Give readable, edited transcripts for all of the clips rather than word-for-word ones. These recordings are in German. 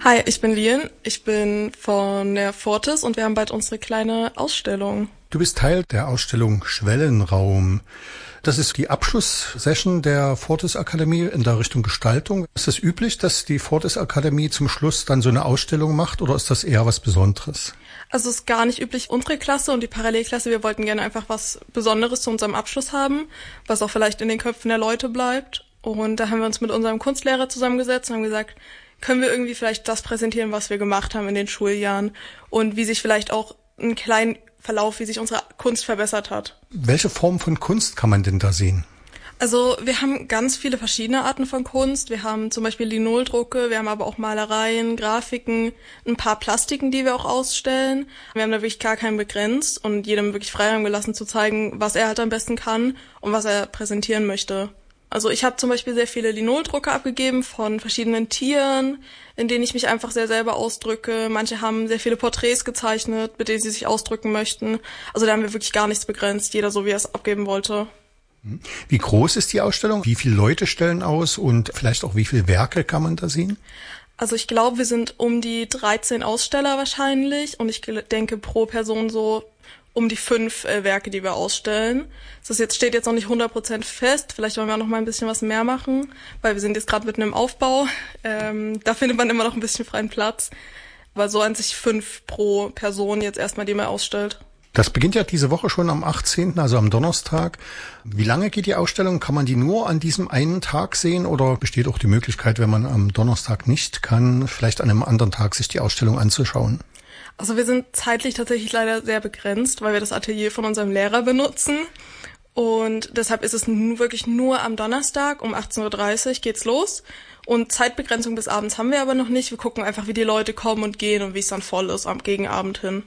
Hi, ich bin Lien. Ich bin von der Fortis und wir haben bald unsere kleine Ausstellung. Du bist Teil der Ausstellung Schwellenraum. Das ist die Abschlusssession der Fortis Akademie in der Richtung Gestaltung. Ist es üblich, dass die Fortis Akademie zum Schluss dann so eine Ausstellung macht oder ist das eher was Besonderes? Also es ist gar nicht üblich, unsere Klasse und die Parallelklasse, wir wollten gerne einfach was Besonderes zu unserem Abschluss haben, was auch vielleicht in den Köpfen der Leute bleibt. Und da haben wir uns mit unserem Kunstlehrer zusammengesetzt und haben gesagt, können wir irgendwie vielleicht das präsentieren, was wir gemacht haben in den Schuljahren und wie sich vielleicht auch einen kleinen Verlauf, wie sich unsere Kunst verbessert hat. Welche Form von Kunst kann man denn da sehen? Also wir haben ganz viele verschiedene Arten von Kunst. Wir haben zum Beispiel Linoldrucke, wir haben aber auch Malereien, Grafiken, ein paar Plastiken, die wir auch ausstellen. Wir haben da wirklich gar keinen begrenzt und jedem wirklich Freiraum gelassen zu zeigen, was er halt am besten kann und was er präsentieren möchte. Also ich habe zum Beispiel sehr viele Linoldrucke abgegeben von verschiedenen Tieren, in denen ich mich einfach sehr selber ausdrücke. Manche haben sehr viele Porträts gezeichnet, mit denen sie sich ausdrücken möchten. Also da haben wir wirklich gar nichts begrenzt, jeder so, wie er es abgeben wollte. Wie groß ist die Ausstellung? Wie viele Leute stellen aus und vielleicht auch wie viele Werke kann man da sehen? Also ich glaube, wir sind um die 13 Aussteller wahrscheinlich und ich denke pro Person so um die 5 Werke, die wir ausstellen. Steht jetzt noch nicht 100% fest. Vielleicht wollen wir auch noch mal ein bisschen was mehr machen, weil wir sind jetzt gerade mitten im Aufbau. Da findet man immer noch ein bisschen freien Platz. Aber so an sich 5 pro Person jetzt erstmal, die man ausstellt. Das beginnt ja diese Woche schon am 18., also am Donnerstag. Wie lange geht die Ausstellung? Kann man die nur an diesem einen Tag sehen oder besteht auch die Möglichkeit, wenn man am Donnerstag nicht kann, vielleicht an einem anderen Tag sich die Ausstellung anzuschauen? Also wir sind zeitlich tatsächlich leider sehr begrenzt, weil wir das Atelier von unserem Lehrer benutzen. Und deshalb ist es wirklich nur am Donnerstag um 18:30 Uhr geht's los. Und Zeitbegrenzung bis abends haben wir aber noch nicht. Wir gucken einfach, wie die Leute kommen und gehen und wie es dann voll ist am Gegenabend hin.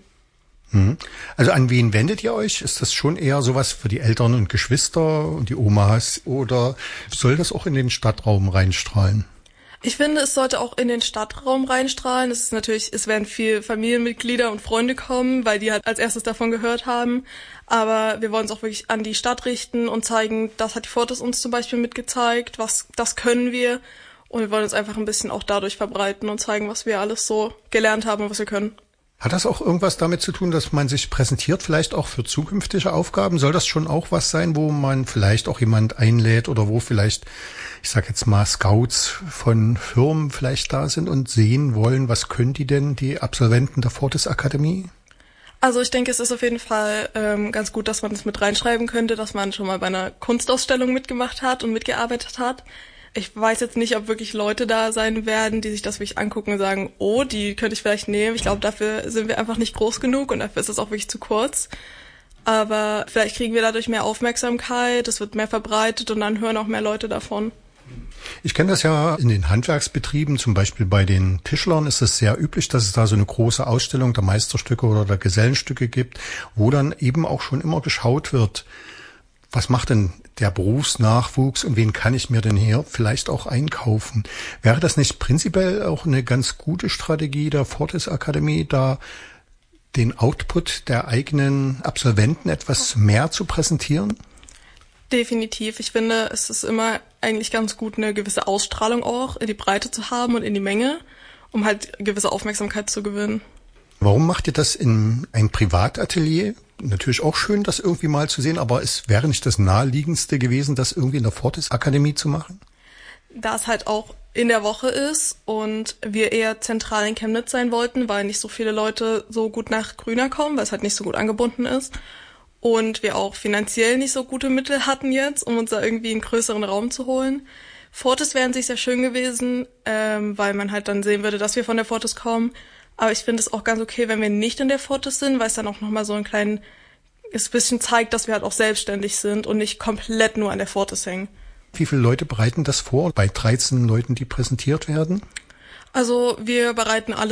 Also an wen wendet ihr euch? Ist das schon eher sowas für die Eltern und Geschwister und die Omas oder soll das auch in den Stadtraum reinstrahlen? Ich finde, es sollte auch in den Stadtraum reinstrahlen. Es werden viel Familienmitglieder und Freunde kommen, weil die halt als erstes davon gehört haben. Aber wir wollen es auch wirklich an die Stadt richten und zeigen, das hat die Fortis uns zum Beispiel mitgezeigt, das können wir. Und wir wollen uns einfach ein bisschen auch dadurch verbreiten und zeigen, was wir alles so gelernt haben und was wir können. Hat das auch irgendwas damit zu tun, dass man sich präsentiert, vielleicht auch für zukünftige Aufgaben? Soll das schon auch was sein, wo man vielleicht auch jemand einlädt oder wo vielleicht, ich sag jetzt mal, Scouts von Firmen vielleicht da sind und sehen wollen, was können die denn, die Absolventen der Fortis Akademie? Also ich denke, es ist auf jeden Fall ganz gut, dass man das mit reinschreiben könnte, dass man schon mal bei einer Kunstausstellung mitgemacht hat und mitgearbeitet hat. Ich weiß jetzt nicht, ob wirklich Leute da sein werden, die sich das wirklich angucken und sagen, oh, die könnte ich vielleicht nehmen. Ich glaube, dafür sind wir einfach nicht groß genug und dafür ist es auch wirklich zu kurz. Aber vielleicht kriegen wir dadurch mehr Aufmerksamkeit, es wird mehr verbreitet und dann hören auch mehr Leute davon. Ich kenne das ja in den Handwerksbetrieben, zum Beispiel bei den Tischlern ist es sehr üblich, dass es da so eine große Ausstellung der Meisterstücke oder der Gesellenstücke gibt, wo dann eben auch schon immer geschaut wird, was macht denn der Berufsnachwuchs und wen kann ich mir denn hier vielleicht auch einkaufen? Wäre das nicht prinzipiell auch eine ganz gute Strategie der Fortis Akademie, da den Output der eigenen Absolventen etwas mehr zu präsentieren? Definitiv. Ich finde, es ist immer eigentlich ganz gut, eine gewisse Ausstrahlung auch in die Breite zu haben und in die Menge, um halt gewisse Aufmerksamkeit zu gewinnen. Warum macht ihr das in ein Privatatelier? Natürlich auch schön, das irgendwie mal zu sehen, aber es wäre nicht das Naheliegendste gewesen, das irgendwie in der Fortis Akademie zu machen? Da es halt auch in der Woche ist und wir eher zentral in Chemnitz sein wollten, weil nicht so viele Leute so gut nach Grüner kommen, weil es halt nicht so gut angebunden ist. Und wir auch finanziell nicht so gute Mittel hatten jetzt, um uns da irgendwie einen größeren Raum zu holen. Fortis wären sich sehr schön gewesen, weil man halt dann sehen würde, dass wir von der Fortis kommen. Aber ich finde es auch ganz okay, wenn wir nicht in der Fortis sind, weil es dann auch nochmal so ein bisschen zeigt, dass wir halt auch selbstständig sind und nicht komplett nur an der Fortis hängen. Wie viele Leute bereiten das vor bei 13 Leuten, die präsentiert werden? Also wir bereiten alles